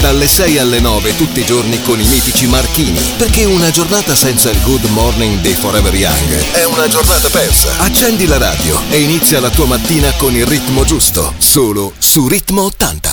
Dalle 6 alle 9 tutti i giorni con i mitici Marchini, perché una giornata senza il Good Morning dei Forever Young è una giornata persa. Accendi la radio e inizia la tua mattina con il ritmo giusto, solo su Ritmo 80.